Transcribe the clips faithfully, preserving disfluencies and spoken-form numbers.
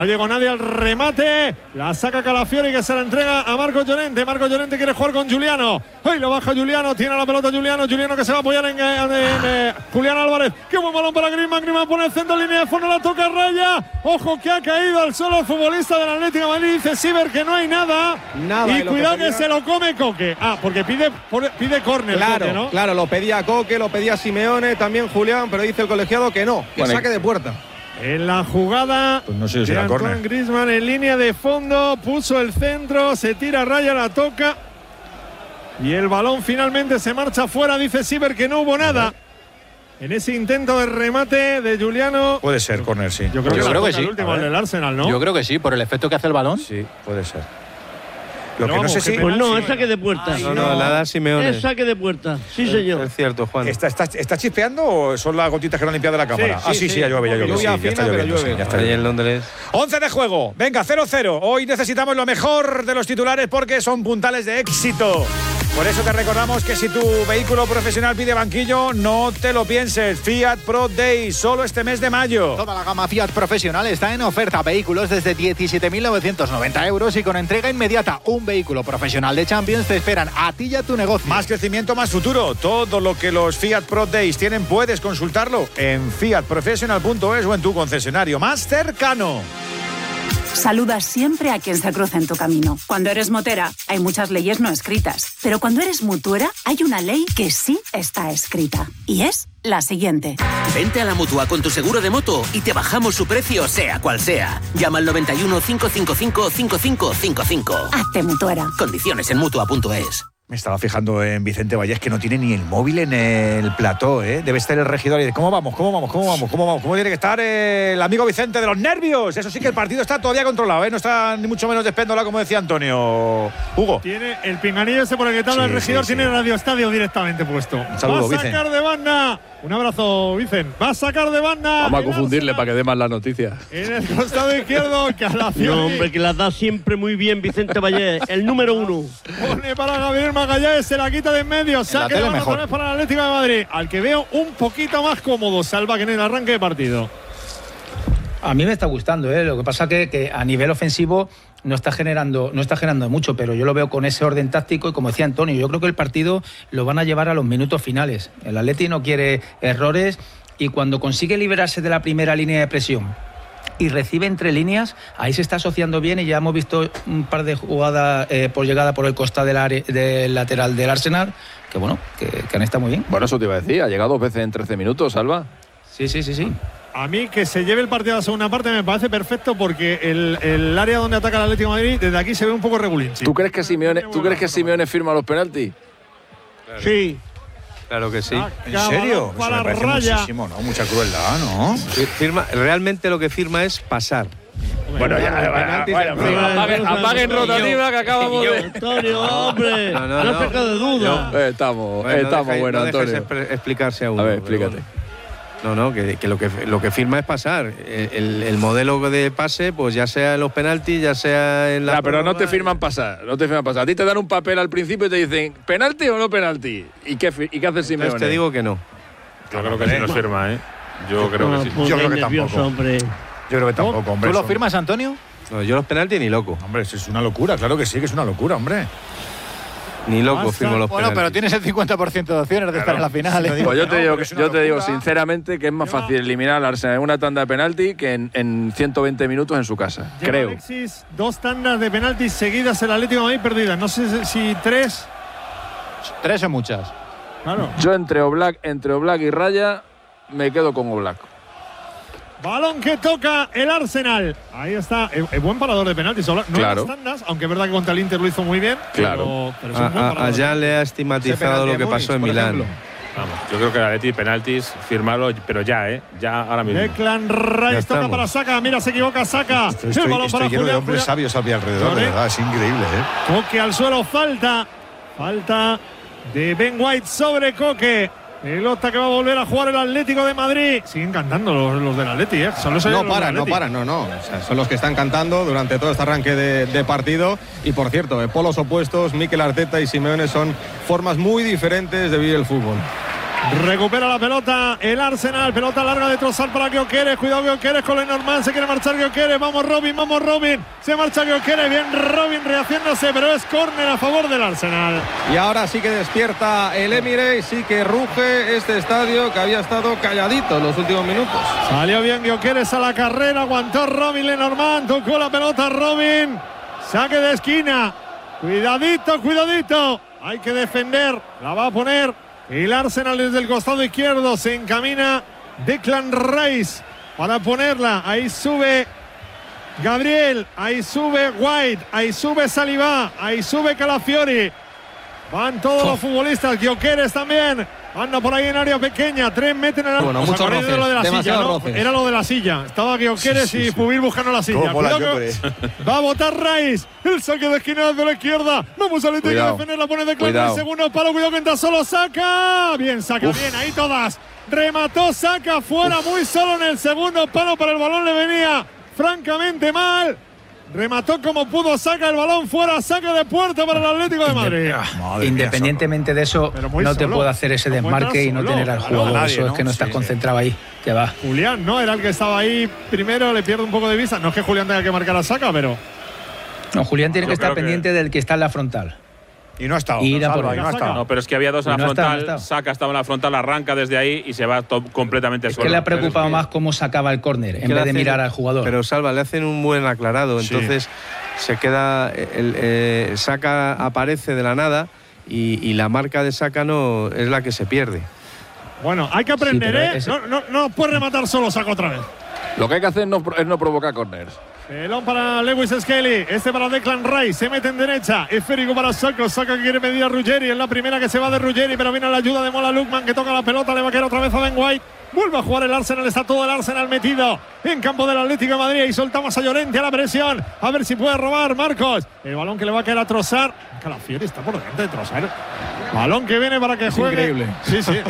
No llegó nadie al remate. La saca Calafiori, que se la entrega a Marco Llorente. Marco Llorente quiere jugar con Giuliano. Hoy lo baja Giuliano. Tiene la pelota Giuliano. Giuliano que se va a apoyar en, en, en, en eh, Julián Álvarez. Qué buen balón para Griezmann. Griezmann pone el centro, línea de fondo, la toca Raya. Ojo que ha caído al suelo el futbolista del Atlético de Madrid. Dice Siver que no hay nada. Nada. Y cuidado que, que se lo come Coque. Ah, porque pide, pide córner. Claro, Coque, ¿no? claro, lo pedía Coque, lo pedía Simeone, también Julián, pero dice el colegiado que no, que bueno, saque de puerta. En la jugada pues no sé si de Antoine Griezmann en línea de fondo, puso el centro, se tira Raya, la toca y el balón finalmente se marcha fuera. Dice Siver que no hubo nada en ese intento de remate de Giuliano. Puede ser córner, sí. Yo creo, Yo que, creo que sí. El último, el del Arsenal, ¿no? Yo creo que sí, por el efecto que hace el balón. Sí, puede ser. Lo Pero que vamos, no sé si. Pues no, es saque de puerta. Ay, no, no, la da Simeone. Es saque de puerta, sí señor. Es cierto, Juan. ¿Está, está, ¿Está chispeando o son las gotitas que no han limpiado la cámara? Sí, ah, sí, sí, sí, sí, ya llueve, ya llueve. Lluvia Sí, ya está fina, pero lloviendo, llueve. sí, ya está Ahí lloviendo. en Londres. once de juego. Venga, cero cero. Hoy necesitamos lo mejor de los titulares porque son puntales de éxito. Por eso te recordamos que si tu vehículo profesional pide banquillo, no te lo pienses. Fiat Pro Day, solo este mes de mayo. Toda la gama Fiat Profesional está en oferta. Vehículos desde diecisiete mil novecientos noventa euros y con entrega inmediata. Un vehículo profesional de Champions te esperan a ti y a tu negocio. Más crecimiento, más futuro. Todo lo que los Fiat Pro Days tienen puedes consultarlo en fiat professional punto es o en tu concesionario más cercano. Saludas siempre a quien se cruza en tu camino. Cuando eres motera, hay muchas leyes no escritas. Pero cuando eres mutuera, hay una ley que sí está escrita. Y es la siguiente. Vente a la Mutua con tu seguro de moto y te bajamos su precio, sea cual sea. Llama al noventa y uno, cinco cinco cinco, cinco cinco cinco cinco. Hazte mutuera. Condiciones en mutua punto es. Me estaba fijando en Vicente Vallés, que no tiene ni el móvil en el plató, ¿eh? Debe estar el regidor y dice, ¿cómo vamos? ¿Cómo vamos? ¿Cómo vamos? ¿Cómo vamos? ¿Cómo tiene que estar el amigo Vicente de los nervios? Eso sí que el partido está todavía controlado, ¿eh? No está ni mucho menos despéndola, como decía Antonio. Hugo. Tiene el pinganillo ese por el que te habla Sí, el regidor, sí, tiene sí. Radio Estadio directamente puesto. Un saludo, Va a sacar Vicen. de banda. Un abrazo, Vicen. Va a sacar de banda. Vamos a confundirle para que dé más la noticia. En el costado izquierdo, Calafiori. No, hombre, que la da siempre muy bien Vicente Vallés, el número uno. Pone para Gabriel Magallanes, se la quita de en medio. Saque de banda otra vez para el Atlético de Madrid. Al que veo un poquito más cómodo, Salva, que en el arranque de partido. A mí me está gustando, ¿eh? Lo que pasa que, que a nivel ofensivo no está generando no está generando mucho, pero yo lo veo con ese orden táctico y como decía Antonio, yo creo que el partido lo van a llevar a los minutos finales. El Atleti no quiere errores y cuando consigue liberarse de la primera línea de presión y recibe entre líneas, ahí se está asociando bien y ya hemos visto un par de jugadas eh, por llegada por el costado del, área, del lateral del Arsenal, que bueno, que, que han estado muy bien. Bueno, eso te iba a decir, ha llegado dos veces en trece minutos, Alba. Sí, sí, sí, sí. A mí que se lleve el partido a la segunda parte me parece perfecto porque el, el área donde ataca el Atlético de Madrid desde aquí se ve un poco regulín. ¿Tú crees que Simeone, ¿tú crees que Simeone firma los penaltis? Claro. Sí. Claro que sí. ¿En serio? Eso me parece Raya. muchísimo, ¿no? Mucha crueldad, ¿no? Firma, realmente lo que firma es pasar. Bueno, ya, bueno, bueno, apaguen, apaguen rotativa que acabamos de… Antonio, hombre, No, no, no no. saca de duda. Eh, estamos, Bueno, estamos no dejáis- bueno, no dejes Antonio. expre- explicarse a uno. A ver, pero explícate. bueno. No, no, que, que, lo que lo que firma es pasar. El, el, el modelo de pase, pues ya sea en los penaltis, ya sea en la. Ya, pero no te prórroga, firman pasar, no te firman pasar. A ti te dan un papel al principio y te dicen, ¿penalti o no penalti? ¿Y qué, fi- y qué hace Simeone? Entonces te digo que no. Yo creo que sí nos firma, ¿eh? Yo creo que sí. No, Yo creo que nervioso, tampoco. hombre. Yo creo que tampoco, hombre. ¿Tú lo eso- firmas, Antonio? No, yo los penaltis ni loco. Hombre, eso es una locura, claro que sí, que es una locura, hombre. Ni loco Basta. firmo los Bueno, penaltis. pero tienes el cincuenta por ciento de opciones de estar en la final. ¿eh? Pues yo te No, digo, pero es una yo te digo locura. sinceramente que es más fácil eliminar al Arsenal en una tanda de penalti que en, en ciento veinte minutos en su casa. Lleva Creo. Alexis, dos tandas de penaltis seguidas el Atlético de Madrid perdidas. No sé si tres. Tres son muchas. Claro. Yo entre Oblak, entre Oblak y Raya me quedo con Oblak. Balón que toca el Arsenal. Ahí está. El, el buen parador de penaltis. No Claro. en las tandas, aunque es verdad que contra el Inter lo hizo muy bien. Claro. Pero, pero es un buen A, a, parador. allá le ha Ese estigmatizado lo penalti que de pasó en Múnich, por Milán. ejemplo. Vamos, yo creo que el Atleti penaltis, firmarlo, pero ya, ¿eh? Ya ahora mismo. Declan Rice Ya toca estamos. para Saka. Mira, se equivoca Saka. Estoy, el estoy, balón estoy para lleno de Julián. hombres Julián. sabios a mi alrededor, de Vale. verdad, es increíble, ¿eh? Coque al suelo, falta. Falta de Ben White sobre Coque. Pelota que va a volver a jugar el Atlético de Madrid. Siguen cantando los, los del Atleti, ¿eh? Solo se No oyen los paran, del no Atleti. paran, no, no. O sea, son los que están cantando durante todo este arranque de, de partido. Y por cierto, de polos opuestos, Mikel Arteta y Simeone son formas muy diferentes de vivir el fútbol. Recupera la pelota el Arsenal, pelota larga de Trossard para Gyökeres, cuidado Gyökeres con Lenormand, se quiere marchar Gyökeres, vamos Robin, vamos Robin, se marcha Gyökeres, bien Robin rehaciéndose, pero es córner a favor del Arsenal. Y ahora sí que despierta el Emirates, sí que ruge este estadio que había estado calladito en los últimos minutos. Salió bien Gyökeres a la carrera, aguantó Robin Lenormand, tocó la pelota Robin, saque de esquina, cuidadito, cuidadito, hay que defender, la va a poner el Arsenal desde el costado izquierdo, se encamina Declan Rice para ponerla, ahí sube Gabriel, ahí sube White, ahí sube Saliba, ahí sube Calafiori, van todos los futbolistas, Gyökeres también, anda por ahí en área pequeña, tres meten en el bueno, muchos roces, de lo de la silla, ¿no? roces. Era lo de la silla, estaba Gyökeres sí, sí, y sí. Pubil buscando la silla. Cuidado que va a botar Rice, el saque de esquina de la izquierda, vamos a Leti que defender, la pone de claro el segundo palo, cuidado que entra solo, saca, bien, saca Uf. bien, ahí todas, remató, saca fuera, Uf. muy solo en el segundo palo, para el balón le venía francamente mal. Remató como pudo, saca el balón fuera, saca de puerta para el Atlético de Madrid. Madre Independientemente de eso, no te puede hacer ese desmarque y no tener al jugador. Nadie, eso ¿no? es que no estás sí, concentrado sí. ahí. Que va. Julián, ¿no? Era el que estaba ahí primero, le pierde un poco de vista. No es que Julián tenga que marcar a Saka, pero. No, Julián tiene Yo que estar pendiente que... del que está en la frontal. Y no ha estado. Y no, por no, ha estado. no, pero es que había dos en la no frontal. Está, no Saka estaba en la frontal, arranca desde ahí y se va completamente es solo. Es que le ha preocupado que... más cómo sacaba el córner en vez de hacen, mirar al jugador. Pero Salva, le hacen un buen aclarado. Sí. Entonces se queda. El, el, Saka aparece de la nada y, y la marca de Saka no es la que se pierde. Bueno, hay que aprender, sí, ¿eh? Ese... No, no, no puede rematar solo Saka otra vez. Lo que hay que hacer no, es no provocar corners. Pelón para Lewis Skelly, este para Declan Rice, se mete en derecha, esférico para Saka, Saka que quiere medir a Ruggeri, es la primera que se va de Ruggeri, pero viene la ayuda de Mola Lukman que toca la pelota, le va a caer otra vez a Ben White, vuelve a jugar el Arsenal, está todo el Arsenal metido en campo del Atlético de Madrid y soltamos a Llorente a la presión, a ver si puede robar Marcos, el balón que le va a caer a Trossard, Calafiori está por delante de Trossard, balón que viene para que es juegue, increíble. sí, sí.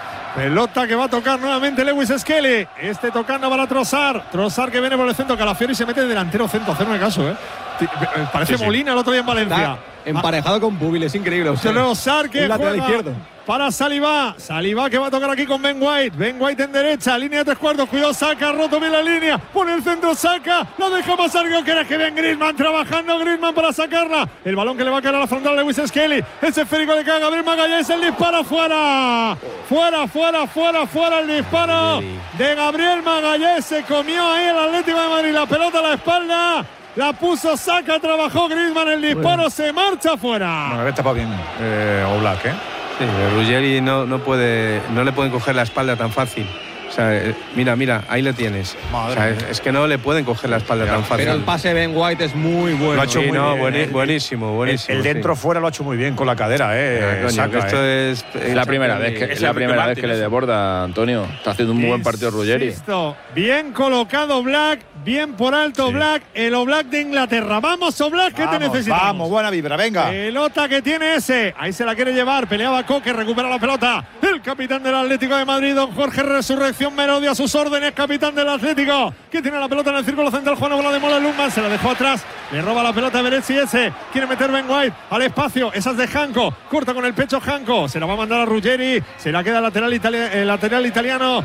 Pelota que va a tocar nuevamente Lewis Skelly. Este tocando para Trossard. Trossard que viene por el centro. Calafiori se mete de delantero centro. Hacerme caso, ¿eh? Parece sí, sí. Molina el otro día en Valencia. Está emparejado ah. con Pubil, es increíble. O sea, Trossard que lateral juega izquierdo. Para Saliba. Saliba que va a tocar aquí con Ben White. Ben White en derecha. Línea de tres cuartos. Cuidado, Saka. Roto bien la línea. Pone el centro, Saka. Lo deja pasar. Gyökeres que bien Griezmann. Trabajando Griezmann para sacarla. El balón que le va a caer a la frontal de Lewis Skelly. Ese esférico le cae a Gabriel Magalhães. El disparo fuera. Fuera, fuera, fuera, fuera el disparo de Gabriel Magalhães. Se comió ahí el Atlético de Madrid. La pelota a la espalda. La puso Saka, trabajó Griezmann, el disparo bueno. se marcha fuera. Bueno, había tapado bien eh, Oblak, ¿eh? Sí, Ruggeri no, no, puede, no le pueden coger la espalda tan fácil. O sea, eh, mira, mira, ahí le tienes. O sea, es, es que no le pueden coger la espalda Mira, tan fácil. Pero el pase de Ben White es muy bueno. Lo ha hecho sí, muy no, bien. Bueni, buenísimo, buenísimo. El, el dentro sí. fuera lo ha hecho muy bien con la cadera, ¿eh? Coño, Saka, esto eh. es, es la primera vez que, es la primera vez que le desborda, Antonio. Está haciendo un muy buen partido Ruggeri. Listo. Bien colocado Black, bien por alto sí. Black, el Oblak de Inglaterra. Vamos, Oblak, que te necesitamos. Vamos, buena vibra, venga. Pelota que tiene ese. Ahí se la quiere llevar. Peleaba Coque, recupera la pelota. El capitán del Atlético de Madrid, don Jorge Resurrección Merodio, a sus órdenes, capitán del Atlético, que tiene la pelota en el círculo central. Juan Bola de Mola Lukman, se la dejó atrás. Le roba la pelota a Beretzi ese. Quiere meter Ben White al espacio. Esas de Janko. Corta con el pecho Janko. Se la va a mandar a Ruggeri. Se la queda el lateral, itali el lateral italiano.